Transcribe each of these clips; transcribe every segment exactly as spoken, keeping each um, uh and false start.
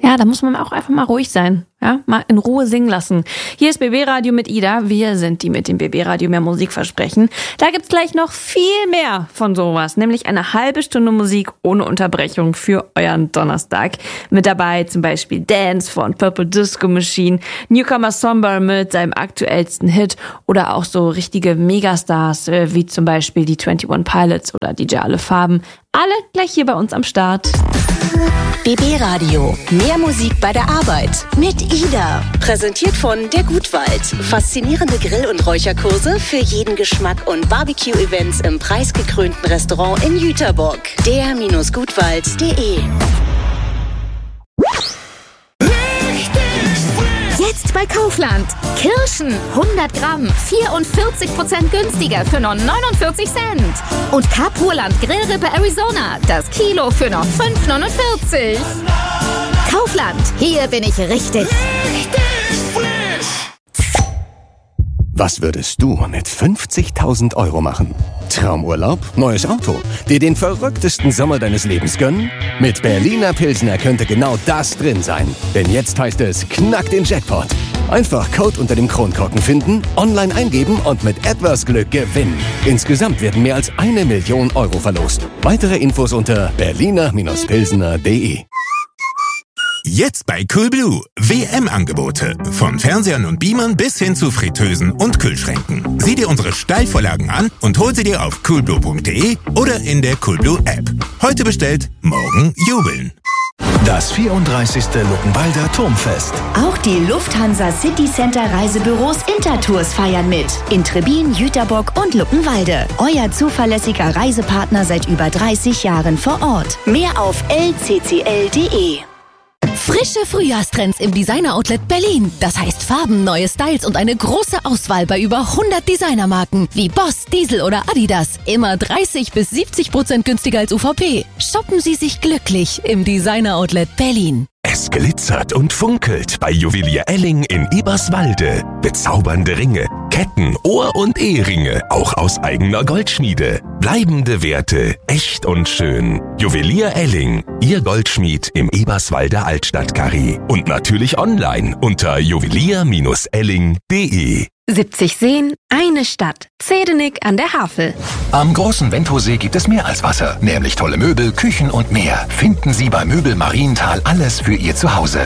Ja, da muss man auch einfach mal ruhig sein. Ja, mal in Ruhe singen lassen. Hier ist B B Radio mit Ida. Wir sind die mit dem B B Radio mehr Musik versprechen. Da gibt's gleich noch viel mehr von sowas. Nämlich eine halbe Stunde Musik ohne Unterbrechung für euren Donnerstag. Mit dabei zum Beispiel Dance von Purple Disco Machine, Newcomer Somber mit seinem aktuellsten Hit oder auch so richtige Megastars äh, wie zum Beispiel die einundzwanzig Pilots oder D J Alle Farben. Alle gleich hier bei uns am Start. B B Radio. Mehr Musik bei der Arbeit. Mit Ida. Präsentiert von der Gutwald. Faszinierende Grill- und Räucherkurse für jeden Geschmack und Barbecue-Events im preisgekrönten Restaurant in Jüterbock. der Gutwald punkt de. Jetzt bei Kaufland. Kirschen hundert Gramm, vierundvierzig Prozent günstiger für nur neunundvierzig Cent. Und Kapurland Grillrippe Arizona, das Kilo für nur fünf neunundvierzig. Kaufland, hier bin ich richtig. Richtig frisch. Was würdest du mit fünfzigtausend Euro machen? Traumurlaub? Neues Auto? Dir den verrücktesten Sommer deines Lebens gönnen? Mit Berliner Pilsner könnte genau das drin sein. Denn jetzt heißt es, knack den Jackpot. Einfach Code unter dem Kronkorken finden, online eingeben und mit etwas Glück gewinnen. Insgesamt werden mehr als eine Million Euro verlost. Weitere Infos unter berliner Pilsner punkt de. Jetzt bei Coolblue. W M-Angebote. Von Fernsehern und Beamern bis hin zu Fritteusen und Kühlschränken. Sieh dir unsere Steilvorlagen an und hol sie dir auf coolblue punkt de oder in der Coolblue App. Heute bestellt, morgen jubeln. Das vierunddreißigste Luckenwalder Turmfest. Auch die Lufthansa City Center Reisebüros Intertours feiern mit. In Trebin, Jüterbock und Luckenwalde. Euer zuverlässiger Reisepartner seit über dreißig Jahren vor Ort. Mehr auf l c c l punkt de. Frische Frühjahrstrends im Designer-Outlet Berlin. Das heißt Farben, neue Styles und eine große Auswahl bei über hundert Designermarken wie Boss, Diesel oder Adidas. Immer dreißig bis siebzig Prozent günstiger als U V P. Shoppen Sie sich glücklich im Designer-Outlet Berlin. Es glitzert und funkelt bei Juwelier Elling in Eberswalde. Bezaubernde Ringe, Ketten, Ohr- und Eheringe, auch aus eigener Goldschmiede. Bleibende Werte, echt und schön. Juwelier Elling, Ihr Goldschmied im Eberswalder Altstadtkarree. Und natürlich online unter juwelier Elling punkt de. siebzig Seen, eine Stadt. Zedenick an der Havel. Am großen Wendhosee gibt es mehr als Wasser, nämlich tolle Möbel, Küchen und mehr. Finden Sie bei Möbel Marienthal alles für Ihr Zuhause.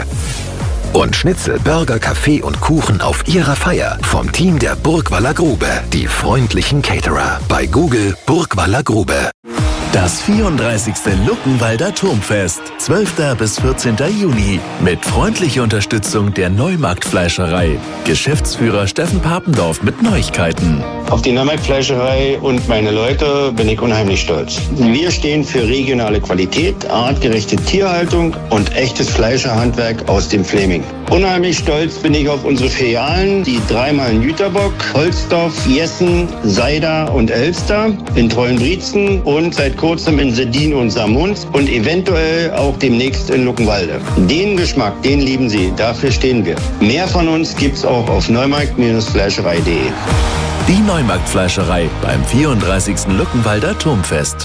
Und Schnitzel, Burger, Kaffee und Kuchen auf Ihrer Feier vom Team der Burgwaller Grube. Die freundlichen Caterer. Bei Google Burgwaller Grube. Das vierunddreißigste Luckenwalder Turmfest, zwölften bis vierzehnten Juni, mit freundlicher Unterstützung der Neumarktfleischerei. Geschäftsführer Steffen Papendorf mit Neuigkeiten. Auf die Neumarktfleischerei und meine Leute bin ich unheimlich stolz. Wir stehen für regionale Qualität, artgerechte Tierhaltung und echtes Fleischerhandwerk aus dem Fleming. Unheimlich stolz bin ich auf unsere Filialen, die dreimal in Jüterbock, Holzdorf, Jessen, Seida und Elster, in Treuenbrietzen und seit kurzem in Seddin und Samunz und eventuell auch demnächst in Luckenwalde. Den Geschmack, den lieben Sie, dafür stehen wir. Mehr von uns gibt's auch auf neumarkt Fleischerei punkt de. Die Neumarktfleischerei beim vierunddreißigsten Luckenwalder Turmfest.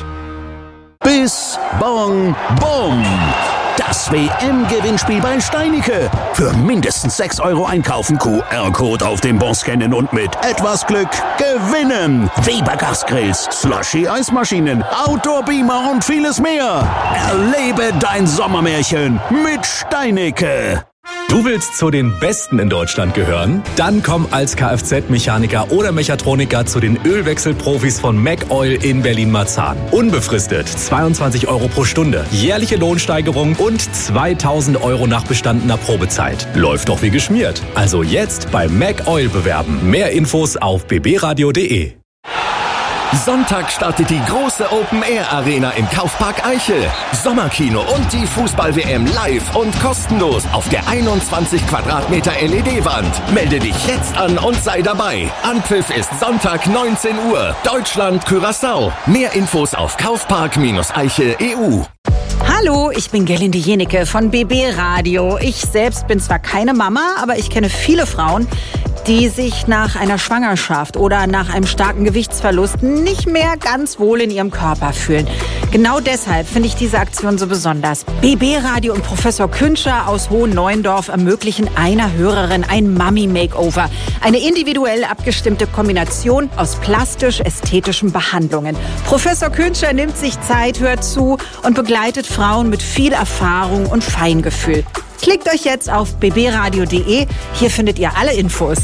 Bis, Bong, Bom! Das W M-Gewinnspiel bei Steinicke. Für mindestens sechs Euro einkaufen, Q R-Code auf dem Bon scannen und mit etwas Glück gewinnen. Weber Gasgrills, Slushy-Eismaschinen, Outdoor-Beamer und vieles mehr. Erlebe dein Sommermärchen mit Steinicke. Du willst zu den Besten in Deutschland gehören? Dann komm als Kfz-Mechaniker oder Mechatroniker zu den Ölwechselprofis von MacOil in Berlin-Marzahn. Unbefristet zweiundzwanzig Euro pro Stunde, jährliche Lohnsteigerung und zweitausend Euro nach bestandener Probezeit. Läuft doch wie geschmiert. Also jetzt bei MacOil bewerben. Mehr Infos auf b b radio punkt de. Sonntag startet die große Open-Air-Arena im Kaufpark Eichel. Sommerkino und die Fußball-W M live und kostenlos auf der einundzwanzig Quadratmeter L E D-Wand. Melde dich jetzt an und sei dabei. Anpfiff ist Sonntag neunzehn Uhr. Deutschland, Curaçao. Mehr Infos auf kaufpark Eichel punkt e u. Hallo, ich bin Gerlinde Jenecke von B B Radio. Ich selbst bin zwar keine Mama, aber ich kenne viele Frauen, die sich nach einer Schwangerschaft oder nach einem starken Gewichtsverlust nicht mehr ganz wohl in ihrem Körper fühlen. Genau deshalb finde ich diese Aktion so besonders. B B Radio und Professor Künscher aus Hohenneuendorf ermöglichen einer Hörerin ein Mummy-Makeover. Eine individuell abgestimmte Kombination aus plastisch-ästhetischen Behandlungen. Professor Künscher nimmt sich Zeit, hört zu und begleitet Frauen mit viel Erfahrung und Feingefühl. Klickt euch jetzt auf b b radio punkt d e. Hier findet ihr alle Infos.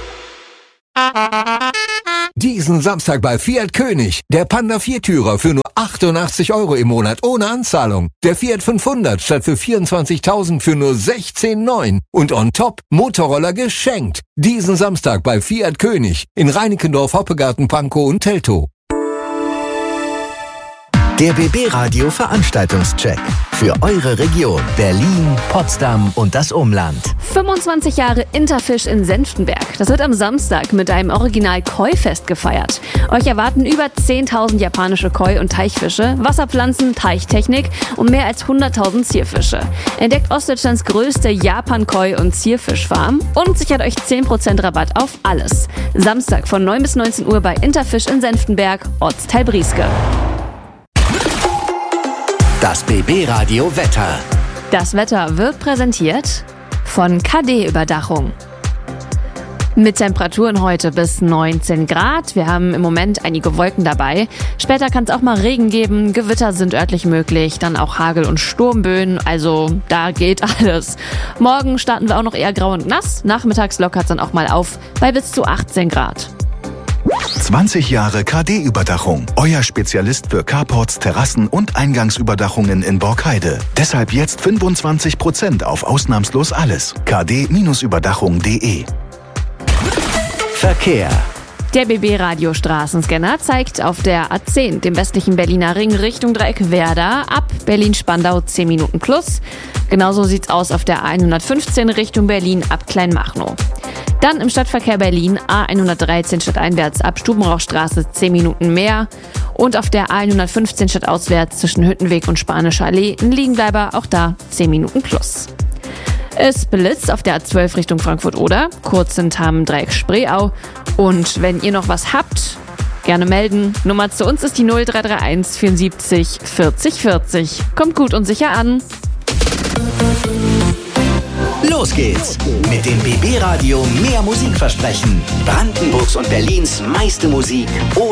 Diesen Samstag bei Fiat König. Der Panda Viertürer für nur achtundachtzig Euro im Monat ohne Anzahlung. Der Fiat fünfhundert statt für vierundzwanzigtausend für nur sechzehn Komma neun. Und on top Motorroller geschenkt. Diesen Samstag bei Fiat König in Reinickendorf, Hoppegarten, Pankow und Teltow. Der B B Radio Veranstaltungscheck für eure Region Berlin, Potsdam und das Umland. fünfundzwanzig Jahre Interfisch in Senftenberg. Das wird am Samstag mit einem Original-Koi-Fest gefeiert. Euch erwarten über zehntausend japanische Koi- und Teichfische, Wasserpflanzen, Teichtechnik und mehr als hunderttausend Zierfische. Entdeckt Ostdeutschlands größte Japan-Koi- und Zierfischfarm und sichert euch zehn Prozent Rabatt auf alles. Samstag von neun bis neunzehn Uhr bei Interfisch in Senftenberg, Ortsteil Brieske. Das B B Radio Wetter. Das Wetter wird präsentiert von K D-Überdachung. Mit Temperaturen heute bis neunzehn Grad. Wir haben im Moment einige Wolken dabei. Später kann es auch mal Regen geben. Gewitter sind örtlich möglich. Dann auch Hagel- und Sturmböen. Also da geht alles. Morgen starten wir auch noch eher grau und nass. Nachmittags lockert es dann auch mal auf bei bis zu achtzehn Grad. zwanzig Jahre K D-Überdachung. Euer Spezialist für Carports, Terrassen und Eingangsüberdachungen in Borkheide. Deshalb jetzt fünfundzwanzig Prozent auf ausnahmslos alles. k d Überdachung punkt d e. Verkehr. Der B B-Radio Straßenscanner zeigt auf der A zehn, dem westlichen Berliner Ring, Richtung Dreieck Werder, ab Berlin-Spandau zehn Minuten plus. Genauso sieht's aus auf der A hundertfünfzehn Richtung Berlin ab Kleinmachnow. Dann im Stadtverkehr Berlin A hundertdreizehn stadteinwärts ab Stubenrauchstraße zehn Minuten mehr. Und auf der A hundertfünfzehn stadtauswärts zwischen Hüttenweg und Spanische Allee ein Liegenbleiber, auch da zehn Minuten plus. Es blitzt auf der A zwölf Richtung Frankfurt-Oder, kurz hinterm Dreieck Spreeau. Und wenn ihr noch was habt, gerne melden. Nummer zu uns ist die null drei drei eins vierundsiebzig vierzig vierzig. Kommt gut und sicher an. Los geht's mit dem B B Radio Mehr Musik versprechen. Brandenburgs und Berlins meiste Musik.